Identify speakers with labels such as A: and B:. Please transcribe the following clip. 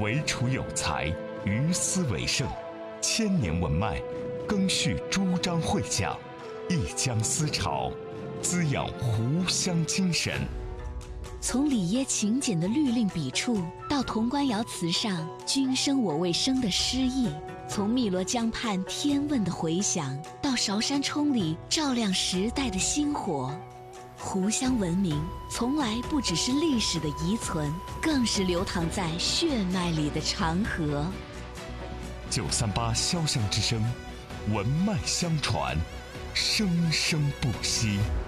A: 惟楚有才，于斯为盛。千年文脉，更续朱张会讲，一江思潮，滋养湖湘精神。
B: 从里耶勤俭的律令笔触，到潼关窑瓷上君生我未生的诗意；从汨罗江畔天问的回响，到韶山冲里照亮时代的星火。湖湘文明从来不只是历史的遗存，更是流淌在血脉里的长河。
A: 938潇湘之声，文脉相传，生生不息。